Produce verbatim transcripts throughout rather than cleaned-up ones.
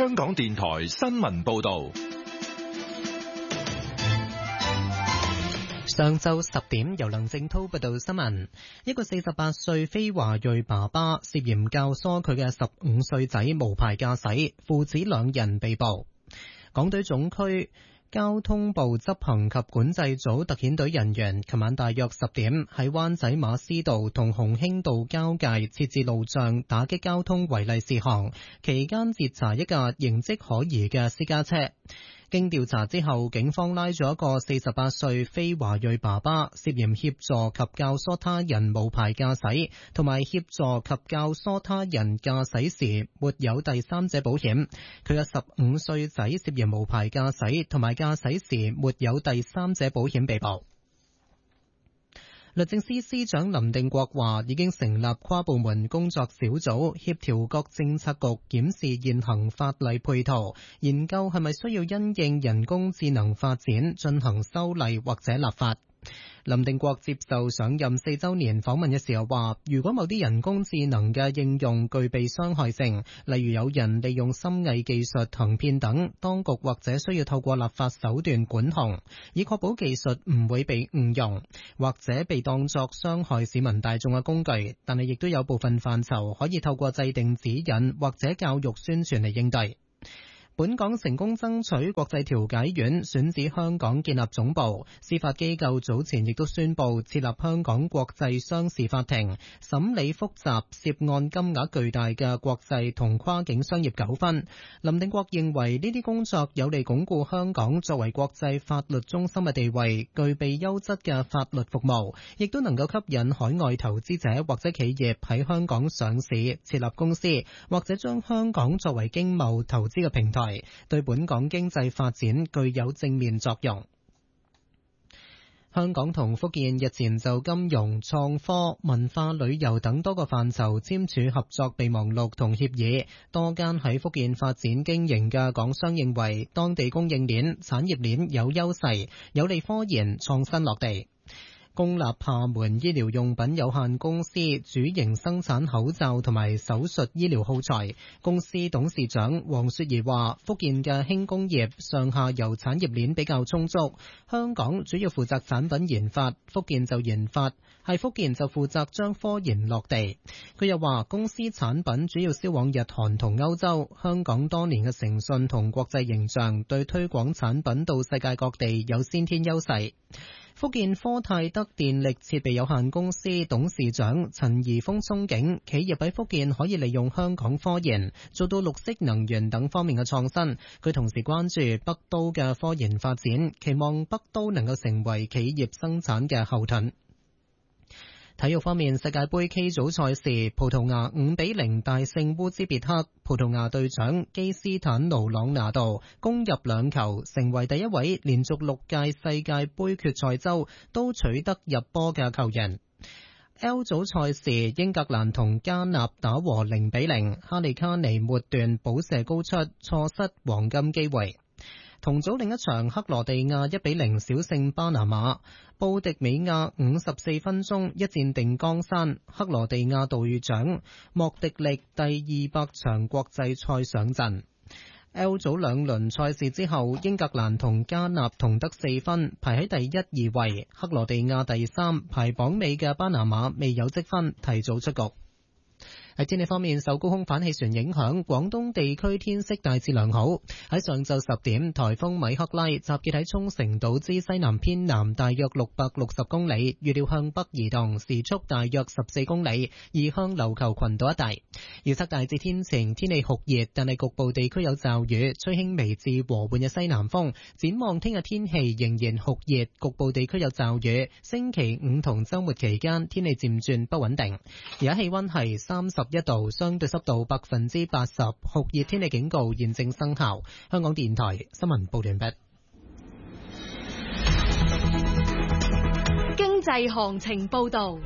香港電台新聞報道。 上晝十點，由梁正濤報道新聞。一個四十八歲非華裔爸爸涉嫌教唆佢嘅十五歲仔無牌駕駛，父子兩人被捕。港隊總區交通部執行及管制組特遣隊人員琴晚大約十點喺灣仔馬師道同鴻興道交界設置路障，打擊交通違例事項，期間截查一架形跡可疑嘅私家車。經調查之後，警方拉咗一個四十八歲非華裔爸爸，涉嫌協助及教唆他人無牌駕駛，同埋協助及教唆他人駕駛時沒有第三者保險。佢嘅十五歲仔涉嫌無牌駕駛，同埋駕駛時沒有第三者保險被捕。律政司司長林定國話，已經成立跨部門工作小組，協調各政策局檢視現行法例配套，研究係咪需要因應人工智能發展進行修例或者立法。林定國接受上任四週年訪問嘅時候話，如果某啲人工智能嘅應用具備傷害性，例如有人利用深偽技術行騙等，當局或者需要透過立法手段管控，以確保技術唔會被誤用，或者被當作傷害市民大眾嘅工具。但係亦都有部分範疇可以透過制定指引或者教育宣傳嚟應對。本港成功爭取國際調解院選址香港建立總部，司法機構早前亦都宣布設立香港國際商事法庭，審理複雜涉案金額巨大嘅國際同跨境商業糾紛。林定國認為呢啲工作有利鞏固香港作為國際法律中心嘅地位，具備優質嘅法律服務，亦都能夠吸引海外投資者或者企業喺香港上市設立公司，或者將香港作為經貿投資嘅平台，對本港經濟發展具有正面作用。香港同福建日前就金融、創科、文化旅遊等多個範疇簽署合作備忘錄同協議。多間喺福建發展經營嘅港商認為，當地供應鏈、產業鏈有優勢，有利科研創新落地。公立廈門醫療用品有限公司主營生產口罩同埋手術醫療耗材。公司董事長黃雪兒話，福建嘅輕工業上下游產業鏈比較充足，香港主要負責產品研發，福建就研發，係福建就負責將科研落地。佢又話，公司產品主要銷往日韓同歐洲，香港多年嘅誠信同國際形象對推廣產品到世界各地有先天優勢。福建科泰德電力設備有限公司董事長陳怡峰憧憬，企業喺福建可以利用香港科研，做到綠色能源等方面嘅創新。佢同時關注北都嘅科研發展，期望北都能夠成為企業生產嘅後盾。體育方面，世界盃 K 組賽事，葡萄牙五比零大勝烏茲別克，葡萄牙隊長基斯坦奴朗拿度攻入兩球，成為第一位連續六屆世界盃決賽周都取得入波嘅球員。L 組賽事，英格蘭同加納打和零比零，哈利卡尼末段補射高出，錯失黃金機會。同組另一場，克羅地亞一比零小勝巴拿馬，布迪美亞五十四分鐘一戰定江山，克羅地亞隊長莫迪力第二百場國際賽上陣。L 組兩輪賽事之後，英格蘭同加納同得四分，排喺第一二位，克羅地亞第三，排榜尾嘅巴拿馬未有積分，提早出局。喺天氣方面，受高空反氣旋影響，廣東地區天色大致良好。喺上晝十點，颱風米克拉集結喺沖繩島之西南偏南大約六百六十公里，預料向北移動，時速大約十四公里，移向琉球群島一帶。預測大致天晴，天氣酷熱，但係局部地區有驟雨，吹輕微至和緩嘅西南風。展望聽日天氣仍然酷熱，局部地區有驟雨。星期五同週末期間天氣漸轉不穩定。而家氣溫係三十一度，相對濕度百分之八十，酷熱天氣警告現正生效。香港電台新聞報完畢。 經濟行情報道。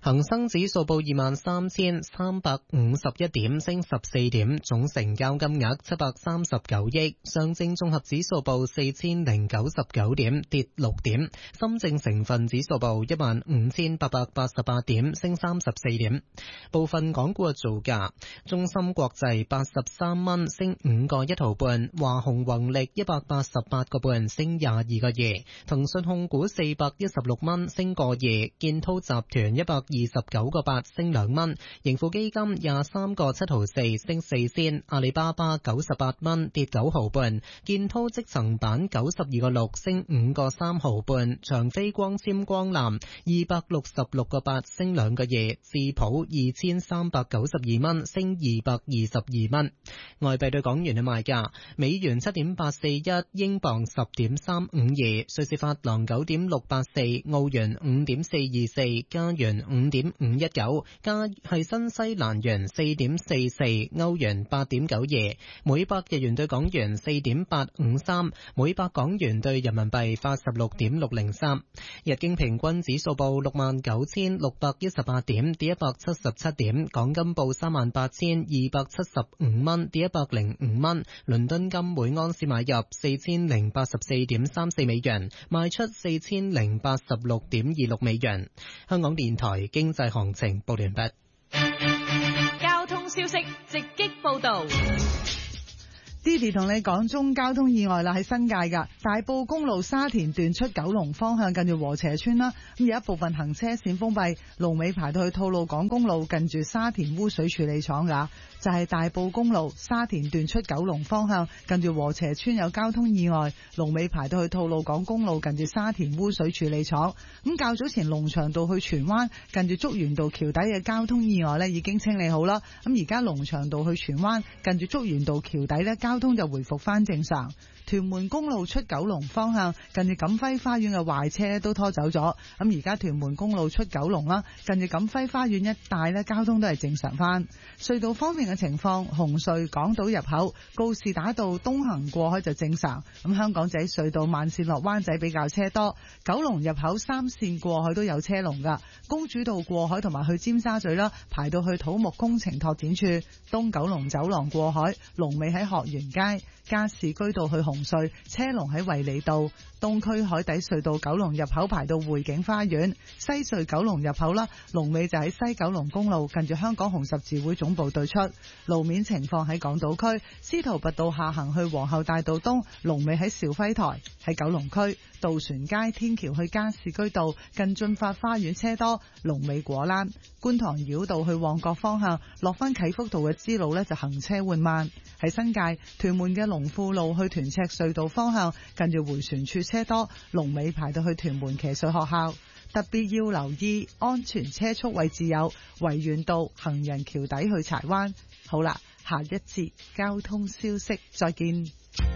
恒生指數報二萬三千三百五十一點，升十四點，總成交金額七百三十九億。上證綜合指數報四千零九十九點，跌六點。深證成分指數報一萬五千八百八十八點，升三十四點。部分港股嘅造價：中芯國際八十三蚊，升五個一毫半；華虹宏力一百八十八個半，升廿二個二；騰訊控股四百一十六蚊，升個二；建滔集團一百二十九個八，升兩蚊；盈富基金廿三個七毫四，升四仙；阿里巴巴九十八蚊，跌九毫半；建滔積層板九十二個六，升五個三毫半；長飛光纖光纜二百六十六個八，升兩個二；智普二千三百九十二蚊，升二百二十二蚊。外幣對港元嘅賣價：美元七點八四一，英鎊十點三五二，瑞士法郎九點六八四，澳元五點四二四，加元五點五一九，加係新西蘭元四點四四，歐元八點九二，每百日元對港元四點八五三，每百港元對人民幣八十六點六零三。日經平均指數報六萬九千六百一十八點，跌一百七十七點。港金報三萬八千二百七十五蚊，跌一百零五蚊。倫敦金每盎司買入四千零八十四點三四美元，賣出四千零八十六點二六美元。香港電台經濟行情報完畢。 交通消息直擊報道。 Didi 同你講中交通意外啦，喺新界噶大埔公路沙田段出九龍方向近住禾輋村啦，咁有一部分行車線封閉，龍尾排到去吐露港公路近住沙田污水處理廠噶，就係、是、大埔公路沙田段出九龍方向近住禾輋村有交通意外，龍尾排到去吐露港公路近住沙田污水處理廠。咁較早前龍翔道去荃灣近住竹園道橋底嘅交通意外呢已經清理好啦，咁而家龍翔道去荃灣近住竹園道橋底呢，交通就回復翻正常。屯門公路出九龍方向近住錦輝花園嘅壞車都拖走咗，咁而家屯門公路出九龍啦，近住錦輝花園一帶咧，交通都係正常翻。隧道方面嘅情況，紅隧港島入口告士打道東行過海就正常，咁香港仔隧道慢線落灣仔比較車多，九龍入口三線過海都有車龍噶，公主道過海同埋去尖沙咀啦，排到去土木工程拓展處，東九龍走廊過海龍尾喺學園街，加士居道去紅隧車龍喺衛理道，東區海底隧道九龍入口排到匯景花園，西隧九龍入口啦，龍尾就喺西九龍公路近住香港紅十字會總部對出。路面情況喺港島區司徒拔道下行去皇后大道東，龍尾喺兆輝台；喺九龍區渡船街天橋去加士居道近駿發花園車多，龍尾果欄。觀塘繞道去旺角方向落翻啟福道嘅支路呢，就行車緩慢。喺新界屯門嘅龍富路去屯赤隧道方向近住迴旋處車多，龍尾排到去屯門騎術學校。特別要留意安全車速位置有維園道行人橋底去柴灣。好啦，下一節交通消息再見。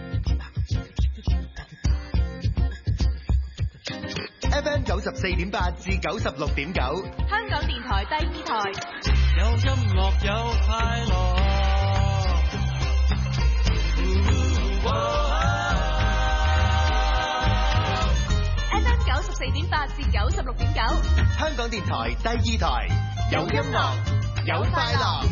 F M 九十四點八至九十六點九， 香港電台第二台， 有音樂有快樂。 F M 九十四點八至九十六點九， 香港電台第二台，有音樂有快樂。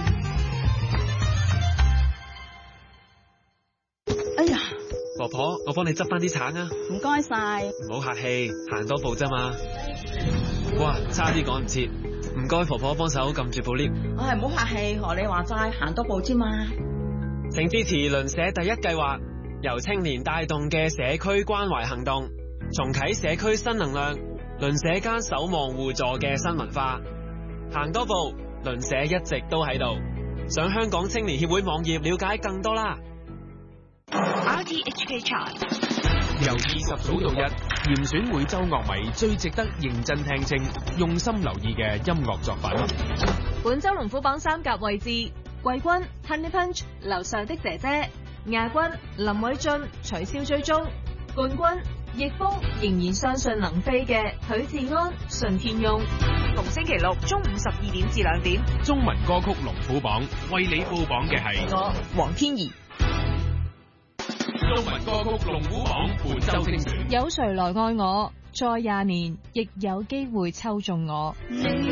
哎呀， 婆婆，我幫你執翻啲橙啊！ 唔該晒， 唔好客氣，行多步啫嘛。哇，差啲趕唔切，唔該婆婆幫手撳住部 lift。 我係唔好客氣，學你話齋，行多步啫嘛。 請支持鄰舍第一計劃，由青年帶動嘅社區關懷行動，重啟社區新能量，鄰舍間守望互助嘅新文化。行多步，鄰舍一直都喺度。上香港青年協會網頁了解更多啦。 R T H K Chart 由二十組到一，嚴選每週樂迷最值得認真聽清、用心留意嘅音樂作品。 本週龍虎榜三甲位置，季軍 Honey Punch 樓上的姐姐，亞軍林偉俊取消追蹤，冠軍逆風仍然相信能飛嘅許志安順天翁。逢星期六中午十二點至兩點， 中文歌曲龍虎榜為你報榜嘅係我黃天怡。 中文歌曲龍虎榜本週精選， 有誰來愛我？再廿年亦有機會抽中我。